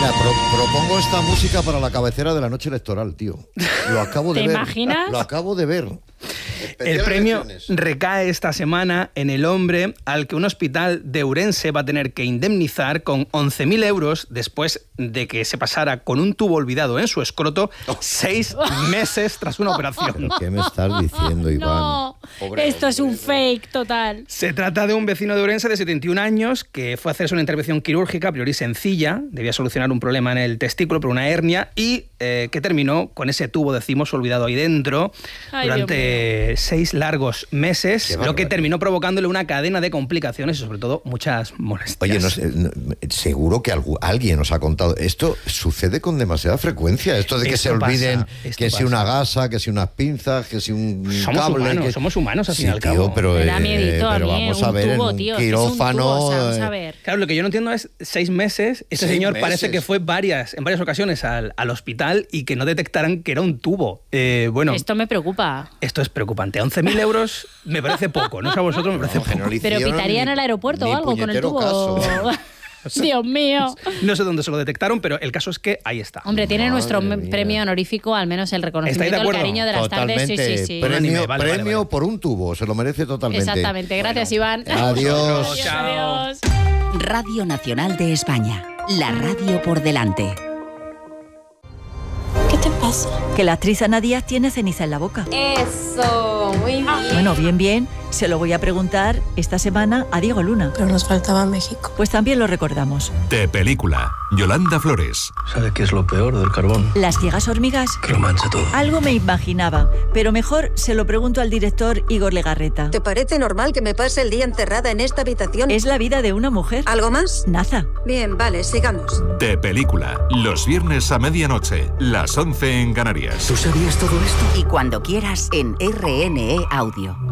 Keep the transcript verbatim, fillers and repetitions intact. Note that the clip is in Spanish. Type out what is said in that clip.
Mira, pro, propongo esta música para la cabecera de la noche electoral, tío. Lo acabo de ¿Te ver. imaginas? Lo acabo de ver. El premio recae esta semana en el hombre al que un hospital de Ourense va a tener que indemnizar con once mil euros después de que se pasara con un tubo olvidado en su escroto seis meses tras una operación. ¿Qué me estás diciendo, Iván? No, Pobre esto es un hombre. fake total. Se trata de un vecino de Ourense de setenta y un años que fue a hacerse una intervención quirúrgica a priori sencilla, debía solucionar un problema en el testículo por una hernia y eh, que terminó con ese tubo, decimos, olvidado ahí dentro Ay, durante seis largos meses, Qué lo que barbaridad. terminó provocándole una cadena de complicaciones y sobre todo muchas molestias. Oye, no sé, no, seguro que algu- alguien nos ha contado. Esto sucede con demasiada frecuencia. Esto de que Esto se olviden pasa, esto que si pasa. una gasa, que si unas pinzas, que si un Somos cable. humanos, que... somos humanos al fin Sí, y al tío, cabo. pero, Me da eh, miedito a pero mí, vamos un a ver, tubo, en un tío, es que es un quirófano. tubo, o sea, vamos eh, a ver. Claro, lo que yo no entiendo es seis meses. Este Seis señor meses. parece que fue varias, en varias ocasiones al, al hospital y que no detectaran que era un tubo. Eh, bueno, esto, Esto me preocupa. es preocupante. once mil euros me parece poco, ¿no? A vosotros me parece no, que poco. no le Pero hicieron pitaría en ni- el aeropuerto ni o algo con el puñetero tubo. caso. Dios mío. No sé dónde se lo detectaron, pero el caso es que ahí está. Hombre, tiene Madre nuestro mía. premio honorífico, al menos el reconocimiento, ¿Estáis de el acuerdo? cariño de las Totalmente. tardes. Sí, sí, sí. Unánime, Premio, vale, vale, premio vale. por un tubo, se lo merece totalmente. Exactamente. Gracias, Iván. Adiós. Chao. Adiós. Radio Nacional de España. La radio por delante. ¿Qué te pasa? Que la actriz Ana Díaz tiene ceniza en la boca. Eso, muy bien. Bueno, bien, bien. Se lo voy a preguntar esta semana a Diego Luna. Pero nos faltaba México. Pues también lo recordamos. De película, Yolanda Flores. ¿Sabe qué es lo peor del carbón? Las ciegas hormigas. Que lo mancha todo. Algo me imaginaba, pero mejor se lo pregunto al director Igor Legarreta. ¿Te parece normal que me pase el día encerrada en esta habitación? Es la vida de una mujer. ¿Algo más? Naza. Bien, vale, sigamos. De película, los viernes a medianoche, las once en Canarias. ¿Tú sabías todo esto? Y cuando quieras en R N E Audio.